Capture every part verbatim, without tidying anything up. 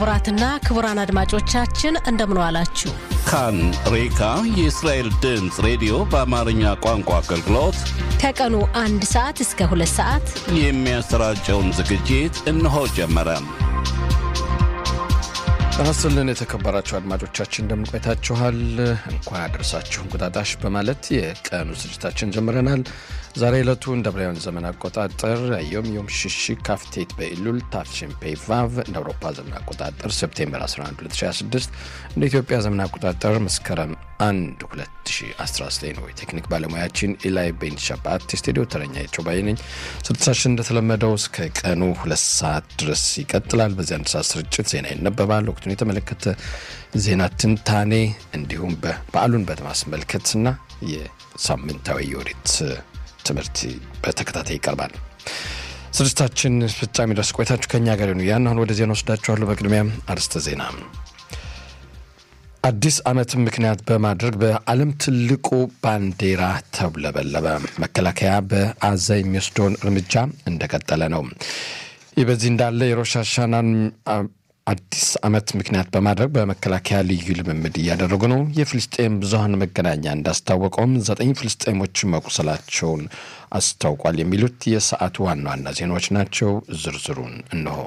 ክቡራትና ክቡራን አድማጮቻችን እንደምን ዋላችሁ። ካን ሬካ የእስራኤል ድምጽ ሬዲዮ በአማርኛ ቋንቋ አገልግሎት ከቀኑ አንድ ሰዓት እስከ ሁለት ሰዓት የሚያሰራጨውን ዝግጅት እነሆ ጀመረ። ተነስተልን የተከበራችሁ አድማጮቻችን እንደምን ቆይታችኋል? እንኳን አደረሳችሁ እንቁጣጣሽ በማለት የቀኑ ስርጭታችን ጀምረናል። ዛሬ ዕለቱ እንደ ብራውያን ዘመን አቆጣጠር ዮም ዮም ሽሽ ካፍቴት በኢሉል ታፍሽን ፔቫቭ እንደ አውሮፓ ዘመን አቆጣጠር ሴፕቴምበር አስራ አንድ ሁለት ሺህ ሃያ ስድስት እንደ ኢትዮጵያ ዘመን አቆጣጠር መስከረም አንድ ሁለት ሺህ አስራ ዘጠኝ ነው። የቴክኒክ ባለሙያችን ኢላይ ቤንሻባት ስቱዲዮ ተረኛቸው ባይነኝ። ስርጭታችን እንደተለመደው እስከ ቀኑ ሁለት ሰዓት ድረስ ይቀጥላል። በዚህ አንድ ሰዓት ስርጭት ዜና ይነበባል። ወቅቱን የተመለከተ ዜና ትንታኔ እንዲሁም በዓሉን በማስመልከትና የሳምንታዊ የኦሪት ትምህርት በተከታታይ ይቀርባል። ስርጭታችን ፍጻሜ ድረስ ቆይታችሁ ከኛ ጋር ነው። ያን አሁን ወደ ዜና ወስዳችኋለሁ። በቅድሚያ አርዕስተ ዜና። አዲስ ዓመት ምክንያት በማድረግ በዓለም ትልቁ ባንዲራ ተውለበለበ። መከላከያ በአዛ የሚወስደውን እርምጃ እንደቀጠለ ነው። ይህ በዚህ እንዳለ የሮሽ ሀሻናን አዲስ ዓመት ምክንያት በማድረግ በመከላከያ ልዩ ልምምድ እያደረጉ ነው። የፍልስጤም ብዙሃን መገናኛ እንዳስታወቀውም ዘጠኝ ፍልስጤሞች መቁሰላቸውን አስታውቋል። የሚሉት የሰዓቱ ዋና ዋና ዜናዎች ናቸው። ዝርዝሩን እነሆ።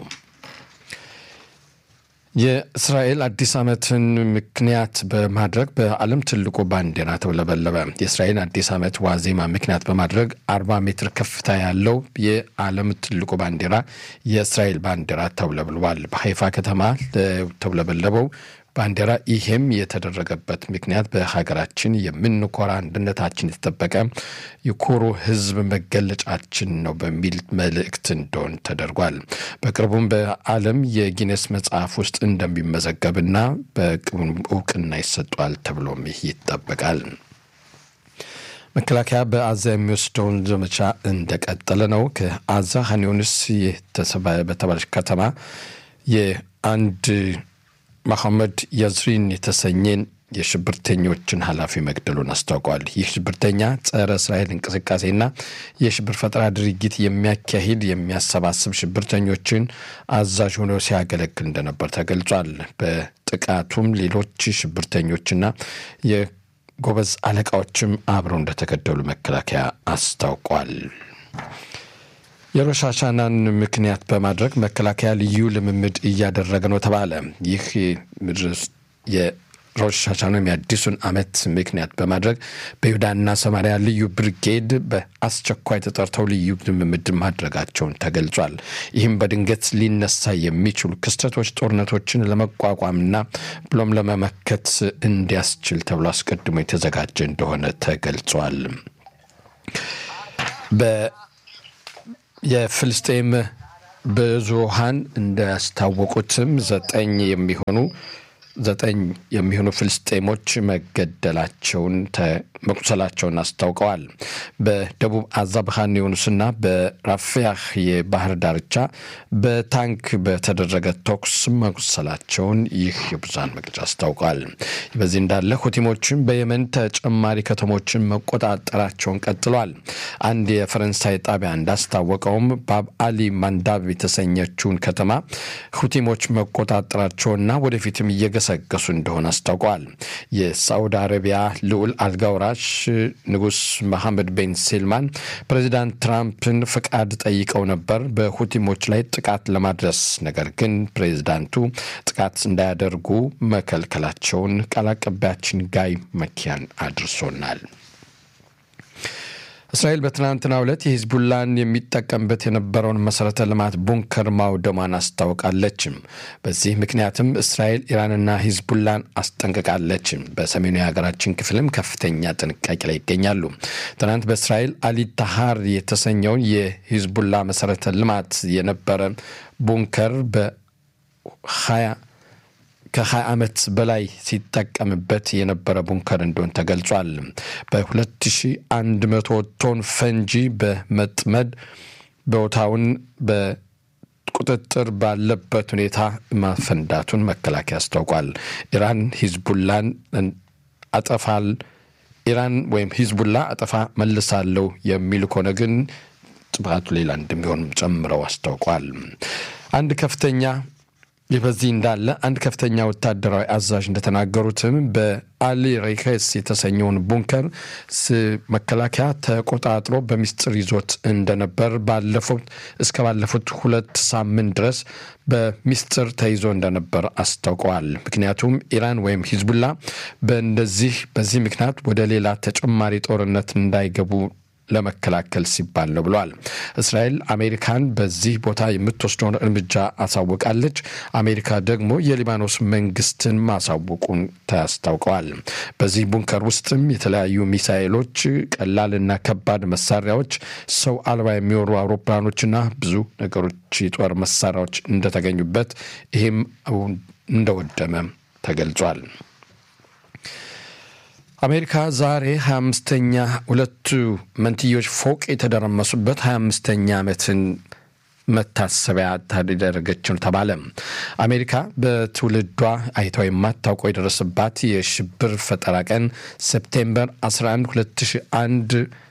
የእስራኤል አዲስ ዓመትን ምክንያት በማድረግ በዓለም ትልቁ ባንዲራ ተውለበለበ። የእስራኤል አዲስ ዓመት ዋዜማ ምክንያት በማድረግ አርባ ሜትር ከፍታ ያለው የዓለም ትልቁ ባንዲራ የእስራኤል ባንዲራ ተውለብልቧል። በሃይፋ ከተማ ተውለበለበው ባንዲራ ይሄም የተደረገበት ምክንያት በሀገራችን የምንኮራ አንድነታችን የተጠበቀ የኮሮ ሕዝብ መገለጫችን ነው በሚል መልእክት እንደሆነ ተደርጓል። በቅርቡም በዓለም የጊነስ መጽሐፍ ውስጥ እንደሚመዘገብና በቅቡም እውቅና ይሰጧል ተብሎም ይጠበቃል። መከላከያ በአዛ የሚወስደውን ዘመቻ እንደቀጠለ ነው። ከአዛ ሀኒዮንስ በተባለች ከተማ የአንድ መሐመድ ያዝሪን የተሰኘን የሽብርተኞችን ኃላፊ መግደሉን አስታውቋል። ይህ ሽብርተኛ ጸረ እስራኤል እንቅስቃሴና የሽብር ፈጠራ ድርጊት የሚያካሂድ የሚያሰባስብ ሽብርተኞችን አዛዥ ሆኖ ሲያገለግል እንደነበር ተገልጿል። በጥቃቱም ሌሎች ሽብርተኞችና የጎበዝ አለቃዎችም አብረው እንደተገደሉ መከላከያ አስታውቋል። የሮሽ ሀሻናን ምክንያት በማድረግ መከላከያ ልዩ ልምምድ እያደረገ ነው ተባለ። ይህ የሮሽ ሀሻናን የአዲሱን ዓመት ምክንያት በማድረግ በይሁዳና ሰማሪያ ልዩ ብርጌድ በአስቸኳይ ተጠርተው ልዩ ልምምድ ማድረጋቸውን ተገልጿል። ይህም በድንገት ሊነሳ የሚችሉ ክስተቶች ጦርነቶችን ለመቋቋምና ብሎም ለመመከት እንዲያስችል ተብሎ አስቀድሞ የተዘጋጀ እንደሆነ ተገልጿል። በ የፍልስጤም ብዙሃን እንዳስታወቁትም ዘጠኝ የሚሆኑ ዘጠኝ የሚሆኑ ፍልስጤሞች መገደላቸውን መቁሰላቸውን አስታውቀዋል። በደቡብ አዛ በኻን ዩኒስና በራፊያህ የባህር ዳርቻ በታንክ በተደረገ ተኩስ መቁሰላቸውን ይህ የብዙሃን መግለጫ አስታውቀዋል። በዚህ እንዳለ ሁቲሞችን በየመን ተጨማሪ ከተሞችን መቆጣጠራቸውን ቀጥሏል። አንድ የፈረንሳይ ጣቢያ እንዳስታወቀውም ባብ አሊ ማንዳብ የተሰኘችውን ከተማ ሁቲሞች መቆጣጠራቸውና ወደፊትም እየገሰገሱ እንደሆነ አስታውቀዋል። የሳዑዲ አረቢያ ልዑል አልጋውራ ንጉስ መሐመድ ቤን ሰልማን ፕሬዚዳንት ትራምፕን ፍቃድ ጠይቀው ነበር በሁቲሞች ላይ ጥቃት ለማድረስ። ነገር ግን ፕሬዚዳንቱ ጥቃት እንዳያደርጉ መከልከላቸውን ቃል አቀባያችን ጋይ መኪያን አድርሶናል። እስራኤል በትናንትናው ዕለት የሂዝቡላን የሚጠቀምበት የነበረውን መሰረተ ልማት ቡንከር ማውደሟን አስታውቃለች። በዚህ ምክንያትም እስራኤል ኢራንና ሂዝቡላን አስጠንቅቃለች። በሰሜኑ የሀገራችን ክፍልም ከፍተኛ ጥንቃቄ ላይ ይገኛሉ። ትናንት በእስራኤል አሊ ታሃር የተሰኘውን የሂዝቡላ መሰረተ ልማት የነበረ ቡንከር በ20 ከ20 ዓመት በላይ ሲጠቀምበት የነበረ ቡንከር እንደሆነ ተገልጿል። በ2100 ቶን ፈንጂ በመጥመድ ቦታውን በቁጥጥር ባለበት ሁኔታ ማፈንዳቱን መከላከያ አስታውቋል። ኢራን ሂዝቡላን አጠፋል ኢራን ወይም ሂዝቡላ አጠፋ መልሳለው የሚል ከሆነ ግን ጥፋቱ ሌላ እንደሚሆን ጨምረው አስታውቋል። አንድ ከፍተኛ በዚህ እንዳለ አንድ ከፍተኛ ወታደራዊ አዛዥ እንደተናገሩትም በአሊ ሬከስ የተሰኘውን ቡንከር መከላከያ ተቆጣጥሮ በሚስጥር ይዞት እንደነበር ባለፈው እስከ ባለፉት ሁለት ሳምንት ድረስ በሚስጥር ተይዞ እንደነበር አስታውቀዋል። ምክንያቱም ኢራን ወይም ሂዝቡላ በእንደዚህ በዚህ ምክንያት ወደ ሌላ ተጨማሪ ጦርነት እንዳይገቡ ለመከላከል ሲባል ነው ብለዋል። እስራኤል አሜሪካን በዚህ ቦታ የምትወስደውን እርምጃ አሳውቃለች። አሜሪካ ደግሞ የሊባኖስ መንግስትን ማሳወቁን ታስታውቀዋል። በዚህ ቡንከር ውስጥም የተለያዩ ሚሳኤሎች፣ ቀላልና ከባድ መሳሪያዎች፣ ሰው አልባ የሚወሩ አውሮፕላኖችና ብዙ ነገሮች የጦር መሳሪያዎች እንደተገኙበት ይህም እንደወደመ ተገልጿል። አሜሪካ ዛሬ ሃያ አምስተኛ ሁለቱ መንትዮች ፎቅ የተደረመሱበት ሃያ አምስተኛ ዓመትን መታሰቢያ ታደረገች ነው ተባለ። አሜሪካ በትውልዷ አይታው የማታውቀው የደረሰባት የሽብር ፈጠራ ቀን ሴፕቴምበር አስራ አንድ ሁለት ሺህ አንድ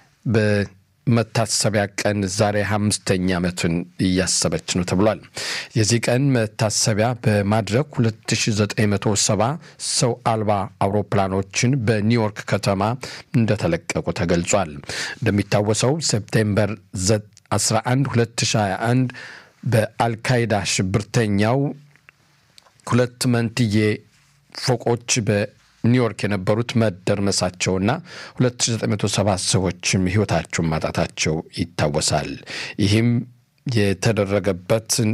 በመታሰቢያ ቀን ዛሬ ሃያ አምስተኛ ዓመቱን እያሰበች ነው ተብሏል። የዚህ ቀን መታሰቢያ በማድረግ ሁለት ሺህ ዘጠኝ መቶ ሰባ ሰው አልባ አውሮፕላኖችን በኒውዮርክ ከተማ እንደተለቀቁ ተገልጿል። እንደሚታወሰው ሴፕቴምበር አስራ አንድ ሁለት ሺህ ሃያ አንድ በአልካይዳ ሽብርተኛው ሁለት መንትዬ ፎቆች በኒውዮርክ የነበሩት መደርመሳቸውና ሁለት ሺህ ዘጠኝ መቶ ሰባ ሰዎችም ህይወታቸውን ማጣታቸው ይታወሳል። ይህም የተደረገበትን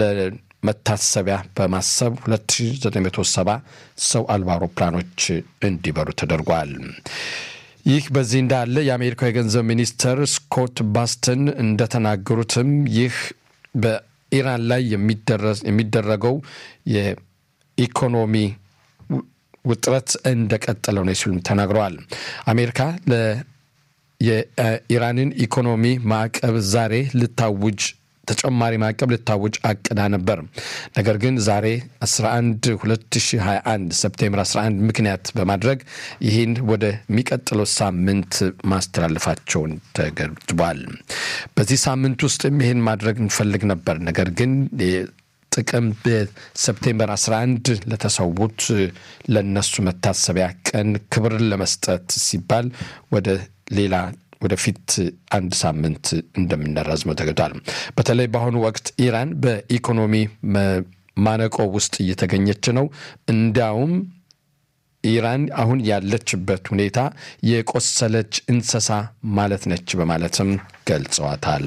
ለመታሰቢያ በማሰብ ሁለት ሺህ ዘጠኝ መቶ ሰባ ሰው አልባ አውሮፕላኖች እንዲበሩ ተደርጓል። ይህ በዚህ እንዳለ የአሜሪካው የገንዘብ ሚኒስተር ስኮት ባስተን እንደተናገሩትም ይህ በኢራን ላይ የሚደረስ የሚደረገው የኢኮኖሚ ውጥረት እንደቀጠለው ነው ሲሉ ተናግረዋል። አሜሪካ ለ የኢራንን ኢኮኖሚ ማዕቀብ ዛሬ ልታውጅ ተጨማሪ ማዕቀብ ልታውጅ አቅዳ ነበር። ነገር ግን ዛሬ አስራ አንድ ሁለት ሺህ ሃያ አንድ ሴፕቴምበር አስራ አንድ ምክንያት በማድረግ ይህን ወደ ሚቀጥለው ሳምንት ማስተላለፋቸውን ተገልጿል። በዚህ ሳምንት ውስጥም ይህን ማድረግ እንፈልግ ነበር። ነገር ግን ጥቅም በሴፕቴምበር አስራ አንድ ለተሰዉት ለነሱ መታሰቢያ ቀን ክብር ለመስጠት ሲባል ወደ ሌላ ወደፊት አንድ ሳምንት እንደምንራዝመው ተገልጿል። በተለይ በአሁኑ ወቅት ኢራን በኢኮኖሚ ማነቆ ውስጥ እየተገኘች ነው። እንዳውም ኢራን አሁን ያለችበት ሁኔታ የቆሰለች እንስሳ ማለት ነች በማለትም ገልጸዋታል።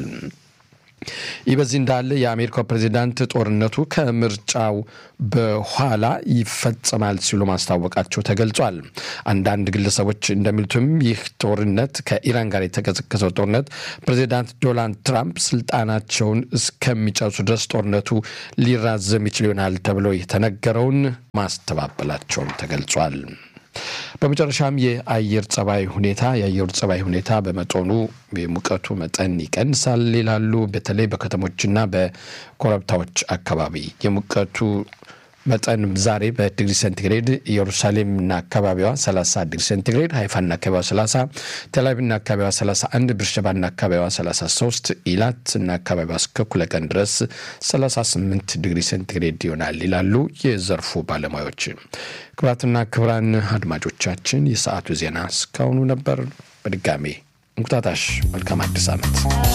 ይህ በዚህ እንዳለ የአሜሪካው ፕሬዝዳንት ጦርነቱ ከምርጫው በኋላ ይፈጸማል ሲሉ ማስታወቃቸው ተገልጿል። አንዳንድ ግለሰቦች እንደሚሉትም ይህ ጦርነት ከኢራን ጋር የተቀሰቀሰው ጦርነት ፕሬዝዳንት ዶናልድ ትራምፕ ስልጣናቸውን እስከሚጨርሱ ድረስ ጦርነቱ ሊራዘም ይችል ይሆናል ተብሎ የተነገረውን ማስተባበላቸውም ተገልጿል። በመጨረሻም የአየር ጸባይ ሁኔታ የአየር ጸባይ ሁኔታ በመጠኑ የሙቀቱ መጠን ይቀንሳል ይላሉ። በተለይ በከተሞችና በኮረብታዎች አካባቢ የሙቀቱ መጠን ዛሬ በዲግሪ ሴንቲግሬድ ኢየሩሳሌምና አካባቢዋ ሰላሳ ዲግሪ ሴንቲግሬድ፣ ሃይፋና አካባቢዋ ሰላሳ፣ ቴልአቪቭና አካባቢዋ ሰላሳ አንድ፣ ብርሸባና አካባቢዋ ሰላሳ ሶስት፣ ኢላትና አካባቢዋ እስከ እኩለ ቀን ድረስ ሰላሳ ስምንት ዲግሪ ሴንቲግሬድ ይሆናል ይላሉ የዘርፉ ባለሙያዎች። ክቡራትና ክቡራን አድማጮቻችን የሰዓቱ ዜና እስካሁኑ ነበር። በድጋሚ እንቁጣጣሽ መልካም አዲስ ዓመት።